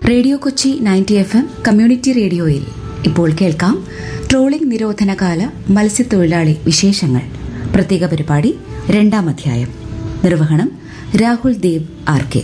Radio Kochi 90 FM community റേഡിയോയിൽ ഇപ്പോൾ കേൾക്കാം ട്രോളിംഗ് നിരോധനകാല മത്സ്യത്തൊഴിലാളി വിശേഷങ്ങൾ. പ്രത്യേക പരിപാടി 2-ാം അധ്യായം. നിർവഹണം രാഹുൽ ദേവ് RK.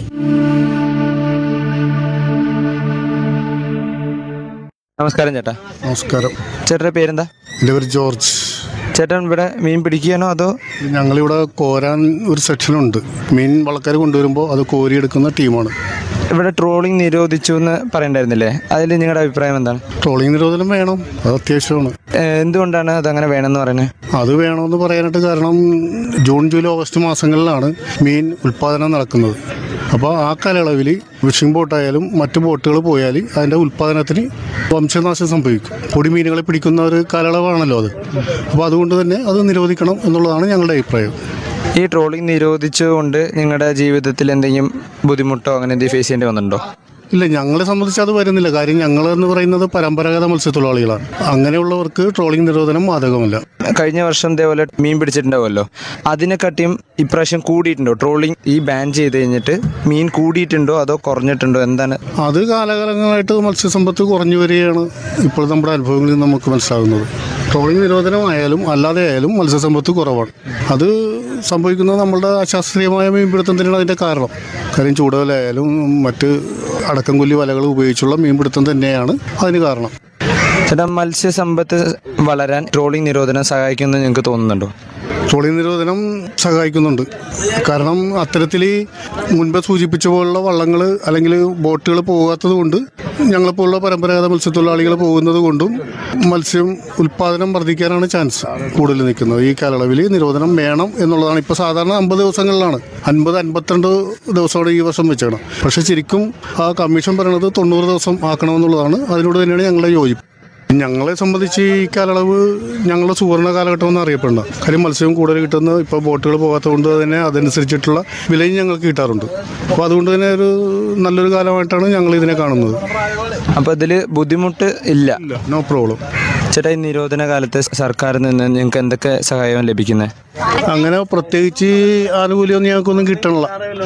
നമസ്കാരം ചേട്ടാ. നമസ്കാരം. ചേട്ടൻ്റെ പേരെന്താ? എൻ്റെ പേര് ജോർജ്. ചേട്ടൻ ഇവിടെ മീൻ പിടിക്കുകയാണോ അതോ? ഞങ്ങളിവിടെ കോരാൻ ഒരു സെക്ഷനുണ്ട്. മീൻ വളക്കാർ കൊണ്ടുവരുമ്പോൾ അത് കോരിയെടുക്കുന്ന ടീമാണ്. ഇവിടെ ട്രോളിംഗ് നിരോധിച്ചു എന്ന് പറയണ്ടായിരുന്നില്ലേ, അതിൽ നിങ്ങളുടെ അഭിപ്രായം എന്താണ്? ട്രോളിംഗ് നിരോധനം വേണം, അത് അത്യാവശ്യമാണ്. എന്തുകൊണ്ടാണ് അതങ്ങനെ വേണമെന്ന് പറയുന്നത്? അത് വേണമെന്ന് പറയാനായിട്ട് കാരണം ജൂൺ, ജൂലൈ, ഓഗസ്റ്റ് മാസങ്ങളിലാണ് മീൻ ഉൽപ്പാദനം നടക്കുന്നത്. അപ്പോൾ ആ കാലയളവിൽ ഫിഷിംഗ് ബോട്ടായാലും മറ്റു ബോട്ടുകൾ പോയാൽ അതിൻ്റെ ഉൽപ്പാദനത്തിന് വംശനാശം സംഭവിക്കും. പൊടിമീനുകളെ പിടിക്കുന്ന ഒരു കാലയളവാണല്ലോ അത്. അപ്പോൾ അതുകൊണ്ട് തന്നെ അത് നിരോധിക്കണം എന്നുള്ളതാണ് ഞങ്ങളുടെ അഭിപ്രായം. ഈ ട്രോളിംഗ് നിരോധിച്ചുകൊണ്ട് നിങ്ങളുടെ ജീവിതത്തിൽ എന്തെങ്കിലും ബുദ്ധിമുട്ടോ അങ്ങനെ എന്തെങ്കിലും ഫേസ് ചെയ്യേണ്ടി വന്നിട്ടുണ്ടോ? ഇല്ല, ഞങ്ങളെ സംബന്ധിച്ച് അത് വരുന്നില്ല. കാര്യം ഞങ്ങളെന്ന് പറയുന്നത് പരമ്പരാഗത മത്സ്യത്തൊഴിലാളികളാണ്. അങ്ങനെയുള്ളവർക്ക് ട്രോളിംഗ് നിരോധനം ബാധകമല്ല. കഴിഞ്ഞ വർഷം ഇതേപോലെ മീൻ പിടിച്ചിട്ടുണ്ടാവുമല്ലോ, അതിനെക്കാട്ടിയും ഇപ്രാവശ്യം കൂടിയിട്ടുണ്ടോ? ട്രോളിംഗ് ഈ ബാൻ ചെയ്ത് കഴിഞ്ഞിട്ട് മീൻ കൂടിയിട്ടുണ്ടോ അതോ കുറഞ്ഞിട്ടുണ്ടോ, എന്താണ്? അത് കാലകാലങ്ങളായിട്ട് മത്സ്യസമ്പത്ത് കുറഞ്ഞു വരികയാണ് ഇപ്പോൾ നമ്മുടെ അനുഭവങ്ങളിൽ നിന്ന് നമുക്ക് മനസ്സിലാകുന്നത്. ട്രോളിംഗ് നിരോധനമായാലും അല്ലാതെ ആയാലും മത്സ്യസമ്പത്ത് കുറവാണ്. അത് സംഭവിക്കുന്നത് നമ്മളുടെ അശാസ്ത്രീയമായ മീൻപിടുത്തം തന്നെയാണ് അതിൻ്റെ കാരണം. കാര്യം ചൂടവലയായാലും മറ്റ് അടക്കംകൊല്ലി വലകൾ ഉപയോഗിച്ചുള്ള മീൻപിടുത്തം തന്നെയാണ് അതിന് കാരണം. ചേട്ടാ, മത്സ്യസമ്പത്ത് വളരാൻ ട്രോളിംഗ് നിരോധനം സഹായിക്കുമെന്ന് നിങ്ങൾക്ക് തോന്നുന്നുണ്ടോ? ട്രോളിംഗ് നിരോധനം സഹായിക്കുന്നുണ്ട്. കാരണം അത്തരത്തിൽ മുൻപ് സൂചിപ്പിച്ച പോലുള്ള വള്ളങ്ങൾ അല്ലെങ്കിൽ ബോട്ടുകൾ പോകാത്തത് കൊണ്ട്, ഞങ്ങളെപ്പോലുള്ള പരമ്പരാഗത മത്സ്യത്തൊഴിലാളികൾ പോകുന്നത് കൊണ്ടും മത്സ്യം ഉൽപ്പാദനം വർദ്ധിക്കാനാണ് ചാൻസ് കൂടുതൽ നിൽക്കുന്നത്. ഈ കാലയളവിൽ നിരോധനം വേണം എന്നുള്ളതാണ്. ഇപ്പോൾ സാധാരണ 50 ദിവസങ്ങളിലാണ്, 50-52 ദിവസമാണ് ഈ വർഷം വെച്ചേക്കണം. പക്ഷേ ശരിക്കും ആ കമ്മീഷൻ പറയുന്നത് 90 ദിവസം ആക്കണമെന്നുള്ളതാണ്. അതിനോട് തന്നെയാണ് ഞങ്ങളുടെ യോജിപ്പ്. ഞങ്ങളെ സംബന്ധിച്ച് ഈ കാലയളവ് ഞങ്ങളുടെ സുവർണ്ണ കാലഘട്ടം എന്ന് അറിയപ്പെടുന്നത്. കാര്യം മത്സ്യം കൂടുതൽ കിട്ടുന്നത് ഇപ്പോൾ ബോട്ടുകൾ പോകാത്തത് കൊണ്ട് തന്നെ അതനുസരിച്ചിട്ടുള്ള വിലയും ഞങ്ങൾക്ക് കിട്ടാറുണ്ട്. അപ്പോൾ അതുകൊണ്ട് തന്നെ ഒരു നല്ലൊരു കാലമായിട്ടാണ് ഞങ്ങൾ ഇതിനെ കാണുന്നത്. അപ്പോൾ ഇതിൽ ബുദ്ധിമുട്ട് ഇല്ല? No problem. ചേട്ടാ, ഈ നിരോധന കാലത്ത് സർക്കാരിൽ നിന്ന് നിങ്ങൾക്ക് എന്തൊക്കെ സഹായം ലഭിക്കുന്നത്? അങ്ങനെ പ്രത്യേകിച്ച് ആനുകൂല്യമൊന്നും ഞങ്ങൾക്കൊന്നും കിട്ടണില്ല.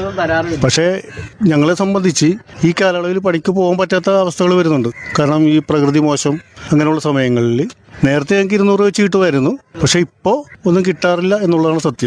പക്ഷേ ഞങ്ങളെ സംബന്ധിച്ച് ഈ കാലയളവിൽ പണിക്ക് പോകാൻ പറ്റാത്ത അവസ്ഥകൾ വരുന്നുണ്ട്. കാരണം ഈ പ്രകൃതി മോശം അങ്ങനെയുള്ള സമയങ്ങളിൽ നേരത്തെ ഞങ്ങൾക്ക് 200 രൂപ വെച്ച് കിട്ടുമായിരുന്നു. പക്ഷേ ഇപ്പോൾ ഒന്നും കിട്ടാറില്ല എന്നുള്ളതാണ് സത്യം.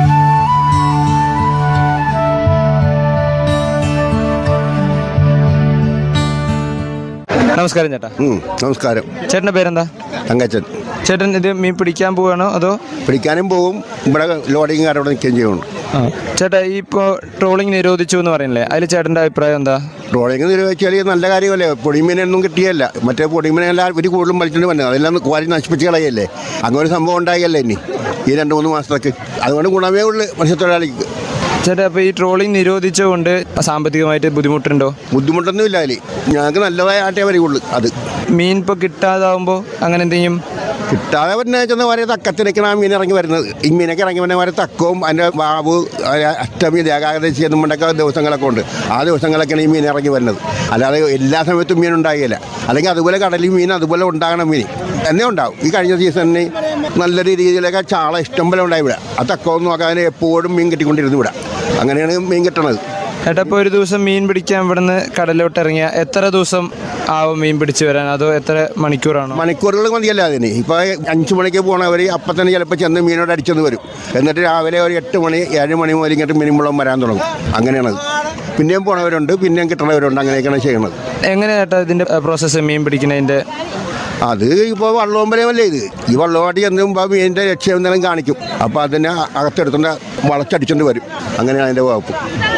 നമസ്കാരം ചേട്ടാ. നമസ്കാരം. ചേട്ടൻ്റെ പേരെന്താ? തങ്കച്ചൻ. ചേട്ടൻ ഇത് മീൻ പിടിക്കാൻ പോവുകയാണോ അതോ? പിടിക്കാനും പോവും, ഇവിടെ ലോഡിങ് അവിടെ നിൽക്കുകയും ചെയ്യുന്നു. ചേട്ടാ, ഈ ഇപ്പോൾ ട്രോളിംഗ് നിരോധിച്ചു എന്ന് പറയുന്നില്ലേ, അതിൽ ചേട്ടൻ്റെ അഭിപ്രായം എന്താ? ട്രോളിങ് നിരോധിച്ചാൽ നല്ല കാര്യമല്ലേ. പൊടിമീനൊന്നും കിട്ടിയല്ല. മറ്റേ പൊടിമീനെല്ലാം ഒരു കൂടുതലും വലിച്ചിട്ട് വന്നത് അതെല്ലാം കോരി നശിപ്പിച്ച് കളയല്ലേ. അങ്ങനെ ഒരു സംഭവം ഉണ്ടായല്ലേ ഇനി ഈ 2-3 മാസത്തേക്ക്. അതുകൊണ്ട് ഗുണമേ ഉള്ളു മത്സ്യത്തൊഴിലാളിക്ക്. ചേട്ടാ, അപ്പോൾ ഈ ട്രോളിംഗ് നിരോധിച്ചുകൊണ്ട് സാമ്പത്തികമായിട്ട് ബുദ്ധിമുട്ടുണ്ടോ? ബുദ്ധിമുട്ടൊന്നും ഇല്ല. അതിൽ ഞങ്ങൾക്ക് നല്ലതായ ആട്ടേ വരികയുള്ളൂ. അത് മീൻ ഇപ്പോൾ കിട്ടാതാവുമ്പോൾ അങ്ങനെ എന്തെങ്കിലും കിട്ടാതെ വരുന്ന വരെ തക്കത്തിലേക്കാണ് ആ മീൻ ഇറങ്ങി വരുന്നത്. ഈ മീനൊക്കെ ഇറങ്ങി വരുന്ന വരെ തക്കവും അതിൻ്റെ ബാബു, അഷ്ടമി, ദേഹാദശി എന്നുകൊണ്ടൊക്കെ ദിവസങ്ങളൊക്കെ ഉണ്ട്. ആ ദിവസങ്ങളൊക്കെയാണ് ഈ മീൻ ഇറങ്ങി വരുന്നത്. അല്ലാതെ എല്ലാ സമയത്തും മീൻ ഉണ്ടാകില്ല. അല്ലെങ്കിൽ അതുപോലെ കടലിൽ മീൻ അതുപോലെ ഉണ്ടാകണം. മീൻ എന്നെ ഉണ്ടാവും. ഈ കഴിഞ്ഞ സീസണിന് നല്ലൊരു രീതിയിലൊക്കെ ചാള ഇഷ്ടം പോലെ ഉണ്ടായി ഇവിടെ. ആ തക്കമൊന്നും നോക്കാൻ എപ്പോഴും മീൻ കിട്ടിക്കൊണ്ടിരുന്നു ഇവിടെ. അങ്ങനെയാണ് മീൻ കിട്ടണത്. ചേട്ടാ, ഇപ്പോൾ ഒരു ദിവസം മീൻ പിടിക്കാൻ ഇവിടുന്ന് കടലിലോട്ട് ഇറങ്ങിയാൽ എത്ര ദിവസം ആവും മീൻ പിടിച്ച് വരാൻ? അതോ എത്ര മണിക്കൂറാണോ? മണിക്കൂറുകൾ മതിയല്ല അതിന്. ഇപ്പോൾ 5 മണിക്ക് പോകണവർ അപ്പം തന്നെ ചിലപ്പോൾ ചെന്ന് മീനോട് അടിച്ചെന്ന് വരും. എന്നിട്ട് രാവിലെ ഒരു 8 മണി 7 മണി മുതൽ ഇങ്ങോട്ട് മീൻമുളം വരാൻ തുടങ്ങും. അങ്ങനെയാണത്. പിന്നെയും പോണവരുണ്ട്, പിന്നെയും കിട്ടണവരുണ്ട്. അങ്ങനെയൊക്കെയാണ് ചെയ്യണത്. എങ്ങനെ ചേട്ടാ ഇതിൻ്റെ പ്രോസസ്സ് മീൻ പിടിക്കുന്നതിൻ്റെ? അത് ഇപ്പോൾ വള്ളവും വലയമല്ലേ ഇത്. ഈ വള്ളമായിട്ട് ചെന്ന് മുമ്പ് മീനിൻ്റെ ലക്ഷ്യം എന്തെങ്കിലും കാണിക്കും. അപ്പോൾ അതിനെ അകത്തെടുത്തുകൊണ്ട് വളച്ചടിച്ചുകൊണ്ട് വരും. അങ്ങനെയാണ് അതിൻ്റെ വകുപ്പ്.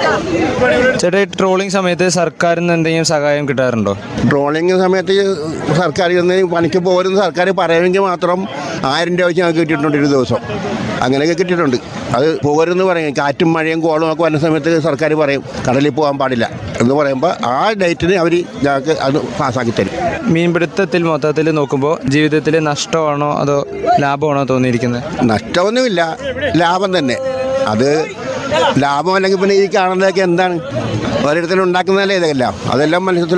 ചേട്ടാ, ഈ ട്രോളിംഗ് സമയത്ത് സർക്കാരിൽ നിന്ന് എന്തെങ്കിലും സഹായം കിട്ടാറുണ്ടോ? ട്രോളിംഗ് സമയത്ത് സർക്കാർ ചെന്ന് പണിക്ക് പോരുന്ന സർക്കാർ പറയുമെങ്കിൽ മാത്രം 1000 രൂപ വെച്ച് ഞങ്ങൾക്ക് കിട്ടിയിട്ടുണ്ട് ഒരു ദിവസം. അങ്ങനെയൊക്കെ കിട്ടിയിട്ടുണ്ട്. അത് പോകരുതെന്ന് പറയും. കാറ്റും മഴയും കോളും ഒക്കെ വരുന്ന സമയത്ത് സർക്കാർ പറയും കടലിൽ പോകാൻ പാടില്ല എന്ന് പറയുമ്പോൾ ആ ഡേറ്റിന് അവർ ഞങ്ങൾക്ക് അത് പാസ്സാക്കി തരും. മീൻപിടുത്തത്തിൽ മൊത്തത്തിൽ നോക്കുമ്പോൾ ജീവിതത്തിൽ നഷ്ടമാണോ അതോ ലാഭമാണോ തോന്നിയിരിക്കുന്നത്? നഷ്ടമൊന്നുമില്ല, ലാഭം തന്നെ. അത് ലാഭം അല്ലെങ്കിൽ പിന്നെ ഈ കാണുന്നതൊക്കെ എന്താണ് ഓരോരുത്തരും ഉണ്ടാക്കുന്നതല്ലേ ഇതെല്ലാം. അതെല്ലാം മത്സ്യത്തിൽ